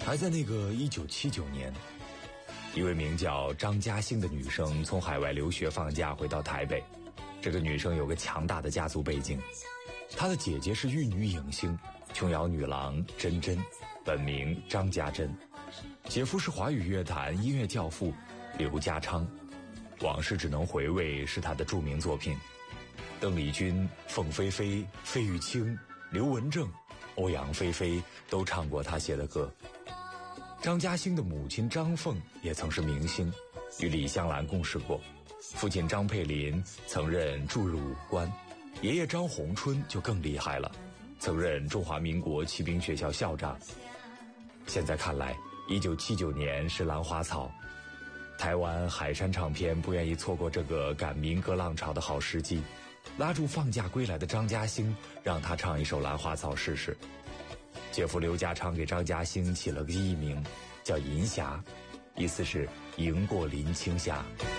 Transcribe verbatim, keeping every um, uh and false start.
还在那个一九七九年，一位名叫张嘉兴的女生从海外留学放假回到台北。这个女生有个强大的家族背景，她的姐姐是玉女影星琼瑶女郎甄甄，本名张家珍，姐夫是华语乐坛音乐教父刘家昌。往事只能回味是他的著名作品，邓丽君、凤飞飞、费玉清、刘文正、欧阳菲菲都唱过他写的歌。张嘉兴的母亲张凤也曾是明星，与李香兰共事过。父亲张佩林曾任驻日武官，爷爷张宏春就更厉害了，曾任中华民国骑兵学校校长。现在看来，一九七九年是兰花草，台湾海山唱片不愿意错过这个赶民歌浪潮的好时机，拉住放假归来的张嘉兴，让他唱一首兰花草试试。姐夫刘家昌给张嘉兴起了个艺名，叫银霞，意思是赢过林青霞。